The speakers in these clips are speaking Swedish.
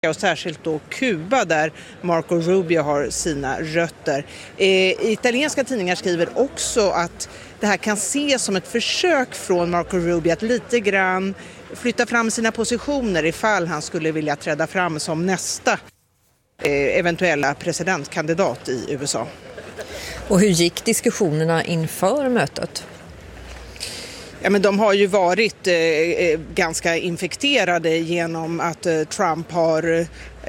och särskilt då Kuba där Marco Rubio har sina rötter. Italienska tidningar skriver också att det här kan ses som ett försök från Marco Rubio att lite grann flytta fram sina positioner ifall han skulle vilja träda fram som nästa eventuella presidentkandidat i USA. Och hur gick diskussionerna inför mötet? Ja, men de har ju varit ganska infekterade genom att Trump har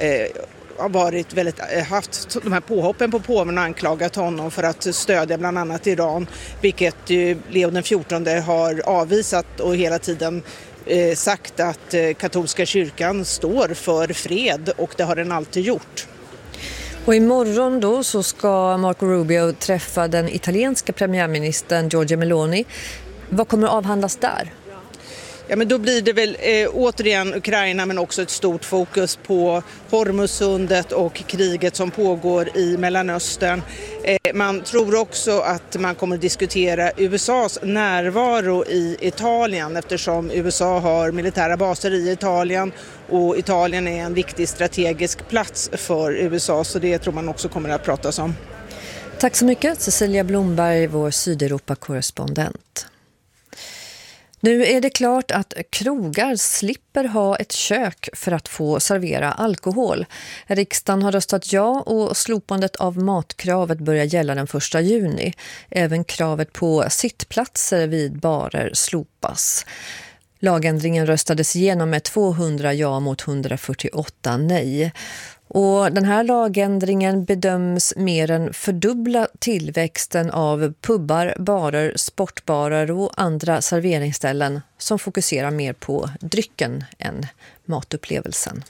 haft de här påhoppen på påven och anklagat honom för att stödja bland annat Iran, vilket Leo den 14 har avvisat och hela tiden sagt att katolska kyrkan står för fred, och det har den alltid gjort. Och imorgon då så ska Marco Rubio träffa den italienska premiärministern Giorgia Meloni. Vad kommer att avhandlas där? Ja, men då blir det väl återigen Ukraina, men också ett stort fokus på Hormuzsundet och kriget som pågår i Mellanöstern. Man tror också att man kommer att diskutera USAs närvaro i Italien, eftersom USA har militära baser i Italien och Italien är en viktig strategisk plats för USA, så det tror man också kommer att pratas om. Tack så mycket Cecilia Blomberg, vår Sydeuropa-korrespondent. Nu är det klart att krogar slipper ha ett kök för att få servera alkohol. Riksdagen har röstat ja och slopandet av matkravet börjar gälla den 1 juni. Även kravet på sittplatser vid barer slopas. Lagändringen röstades igenom med 200 ja mot 148 nej. Och den här lagändringen bedöms mer än fördubbla tillväxten av pubbar, barer, sportbarer och andra serveringsställen som fokuserar mer på drycken än matupplevelsen.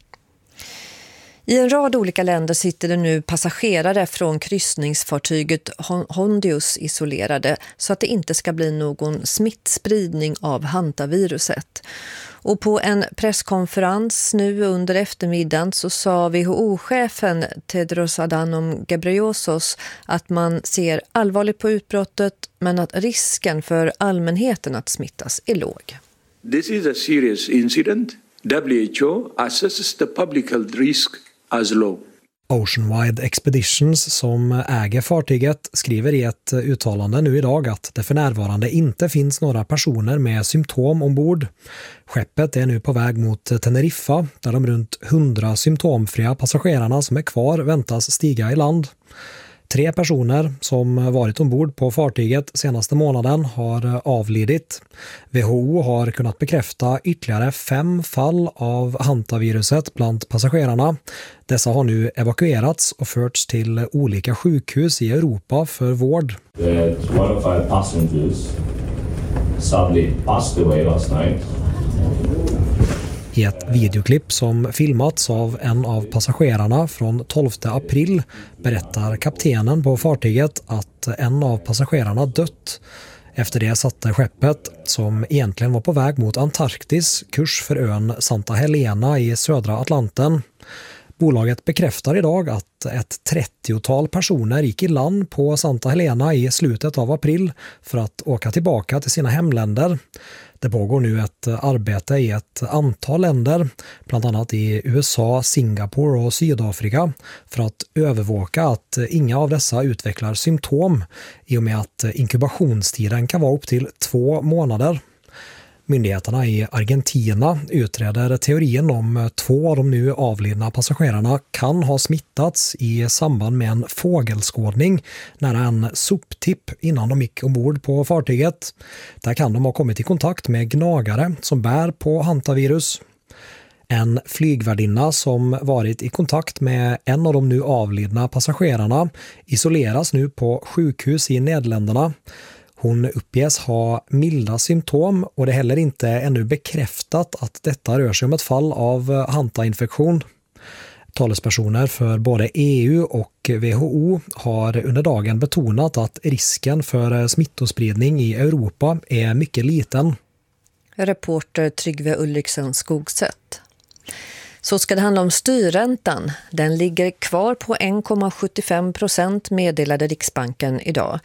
I en rad olika länder sitter det nu passagerare från kryssningsfartyget Hondius isolerade så att det inte ska bli någon smittspridning av hantaviruset. Och på en presskonferens nu under eftermiddagen så sa WHO-chefen Tedros Adhanom Ghebreyesus att man ser allvarligt på utbrottet men att risken för allmänheten att smittas är låg. This is a serious incident. WHO assesses the public health risk as low. Oceanwide Expeditions, som äger fartyget, skriver i ett uttalande nu idag att det för närvarande inte finns några personer med symptom ombord. Skeppet är nu på väg mot Teneriffa, där de runt 100 symptomfria passagerarna som är kvar väntas stiga i land. 3 personer som varit ombord på fartyget senaste månaden har avlidit. WHO har kunnat bekräfta ytterligare 5 fall av hantaviruset bland passagerarna. Dessa har nu evakuerats och förts till olika sjukhus i Europa för vård. The 25 passengers sadly passed away last night. I ett videoklipp som filmats av en av passagerarna från 12 april berättar kaptenen på fartyget att en av passagerarna dött. Efter det satte skeppet, som egentligen var på väg mot Antarktis, kurs för ön Santa Helena i södra Atlanten. Bolaget bekräftar idag att ett 30-tal personer gick i land på Santa Helena i slutet av april för att åka tillbaka till sina hemländer. Det pågår nu ett arbete i ett antal länder, bland annat i USA, Singapore och Sydafrika, för att övervaka att inga av dessa utvecklar symptom i och med att inkubationstiden kan vara upp till 2 månader. Myndigheterna i Argentina utreder teorin om 2 av de nu avlidna passagerarna kan ha smittats i samband med en fågelskådning nära en soptipp innan de gick ombord på fartyget. Där kan de ha kommit i kontakt med gnagare som bär på hantavirus. En flygvärdinna som varit i kontakt med en av de nu avlidna passagerarna isoleras nu på sjukhus i Nederländerna. Hon uppges ha milda symptom och det är heller inte ännu bekräftat att detta rör sig om ett fall av hantainfektion. Talespersoner för både EU och WHO har under dagen betonat att risken för smittospridning i Europa är mycket liten. Reporter Tryggve Ulriksen Skogsätt. Så ska det handla om styrräntan. Den ligger kvar på 1,75% meddelade Riksbanken idag.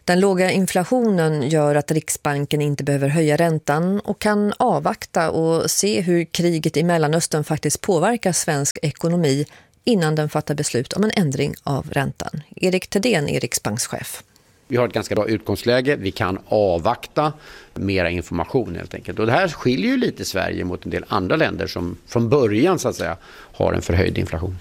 Den låga inflationen gör att Riksbanken inte behöver höja räntan och kan avvakta och se hur kriget i Mellanöstern faktiskt påverkar svensk ekonomi innan den fattar beslut om en ändring av räntan. Erik Thedéen är riksbankschef. Vi har ett ganska bra utgångsläge. Vi kan avvakta mera information helt enkelt. Och det här skiljer ju lite Sverige mot en del andra länder som från början så att säga har en förhöjd inflation.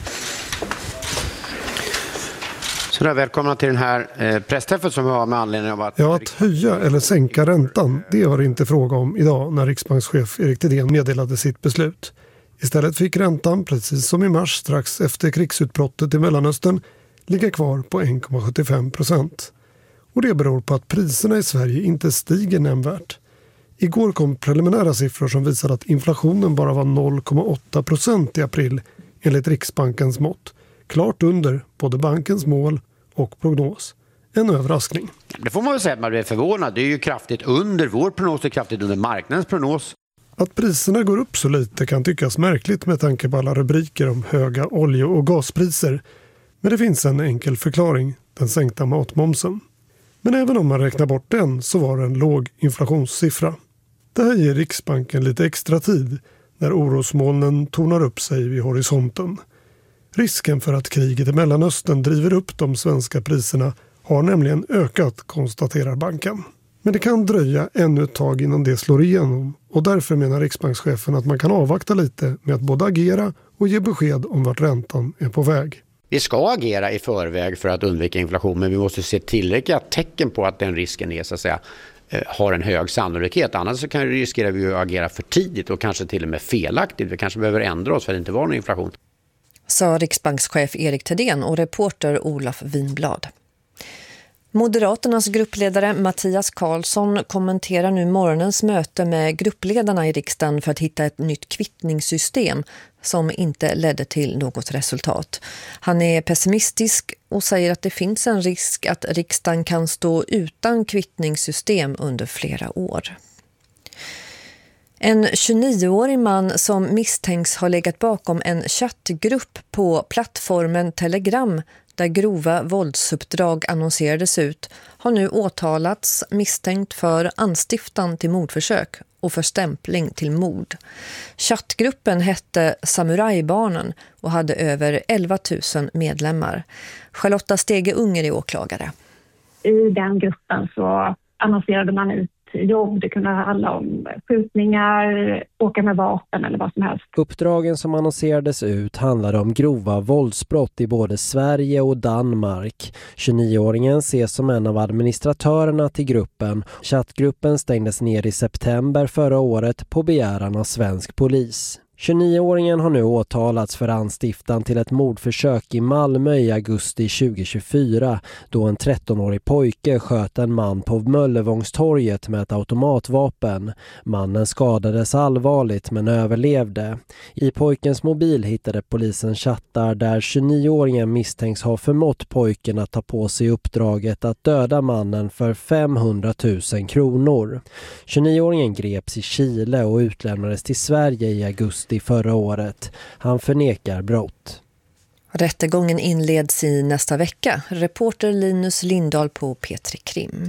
Så där, välkomna till den här pressträffen som vi har med anledning av att höja eller sänka räntan, det var inte fråga om idag när riksbankschef Erik Thedéen meddelade sitt beslut. Istället fick räntan, precis som i mars strax efter krigsutbrottet i Mellanöstern, ligga kvar på 1,75%. Och det beror på att priserna i Sverige inte stiger nämnvärt. Igår kom preliminära siffror som visade att inflationen bara var 0,8% i april enligt Riksbankens mått. Klart under både bankens mål och prognos. En överraskning. Det får man väl säga att man blir förvånad. Det är ju kraftigt under vår prognos och kraftigt under marknadens prognos. Att priserna går upp så lite kan tyckas märkligt med tanke på alla rubriker om höga olje- och gaspriser. Men det finns en enkel förklaring, den sänkta matmomsen. Men även om man räknar bort den så var det en låg inflationssiffra. Det här ger Riksbanken lite extra tid när orosmolnen tornar upp sig vid horisonten. Risken för att kriget i Mellanöstern driver upp de svenska priserna har nämligen ökat, konstaterar banken. Men det kan dröja ännu ett tag innan det slår igenom och därför menar riksbankschefen att man kan avvakta lite med att både agera och ge besked om vart räntan är på väg. Vi ska agera i förväg för att undvika inflation, men vi måste se tillräckliga tecken på att den risken är, så att säga, har en hög sannolikhet. Annars så riskerar vi att agera för tidigt och kanske till och med felaktigt. Vi kanske behöver ändra oss för att det inte var någon inflation. Sa riksbankschef Erik Thedéen och reporter Olof Winblad. Moderaternas gruppledare Mattias Karlsson kommenterar nu morgonens möte med gruppledarna i riksdagen för att hitta ett nytt kvittningssystem som inte ledde till något resultat. Han är pessimistisk och säger att det finns en risk att riksdagen kan stå utan kvittningssystem under flera år. En 29-årig man som misstänks ha legat bakom en chattgrupp på plattformen Telegram där grova våldsuppdrag annonserades ut har nu åtalats misstänkt för anstiftan till mordförsök och för stämpling till mord. Chattgruppen hette Samurajbarnen och hade över 11 000 medlemmar. Charlotta Stege Unger är åklagare. I den gruppen så annonserade man ut jobb. Det kunde handla om skjutningar, åka med vapen eller vad som helst. Uppdragen som annonserades ut handlade om grova våldsbrott i både Sverige och Danmark. 29-åringen ses som en av administratörerna till gruppen. Chattgruppen stängdes ner i september förra året på begäran av svensk polis. 29-åringen har nu åtalats för anstiftan till ett mordförsök i Malmö i augusti 2024 då en 13-årig pojke sköt en man på Möllevångstorget med ett automatvapen. Mannen skadades allvarligt men överlevde. I pojkens mobil hittade polisen chattar där 29-åringen misstänks ha förmått pojken att ta på sig uppdraget att döda mannen för 500 000 kronor. 29-åringen greps i Chile och utlämnades till Sverige i augusti förra året. Han förnekar brott. Rättegången inleds i nästa vecka. Reporter Linus Lindahl på Petri Krim.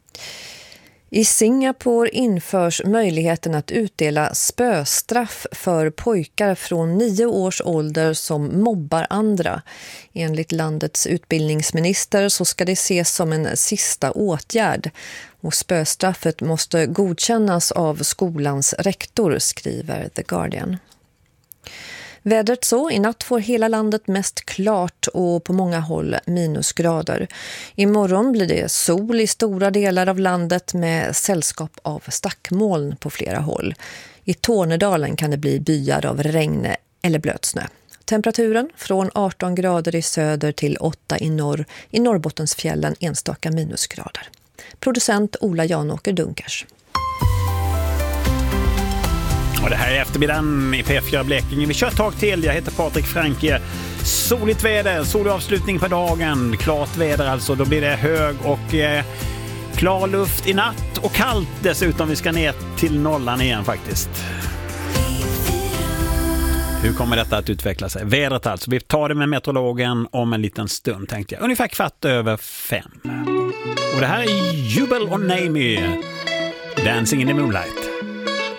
I Singapore införs möjligheten att utdela spöstraff för pojkar från 9 års ålder som mobbar andra. Enligt landets utbildningsminister så ska det ses som en sista åtgärd. Och spöstraffet måste godkännas av skolans rektor, skriver The Guardian. Vädret så, i natt får hela landet mest klart och på många håll minusgrader. Imorgon blir det sol i stora delar av landet med sällskap av stackmoln på flera håll. I Tornedalen kan det bli byar av regn eller blötsnö. Temperaturen från 18 grader i söder till 8 i norr. I Norrbottensfjällen enstaka minusgrader. Producent Ola Janåker Dunkers. Och det här är eftermiddagen i P4 Blekinge. Vi kör ett tag till. Jag heter Patrik Franke. Soligt väder, solig avslutning på dagen. Klart väder alltså. Då blir det hög och klar luft i natt. Och kallt dessutom. Vi ska ner till nollan igen faktiskt. Hur kommer detta att utveckla sig? Vädret alltså. Vi tar det med meteorologen om en liten stund, tänkte jag. Ungefär 5:15. Och det här är Jubel och Naomi. Dancing in the Moonlight.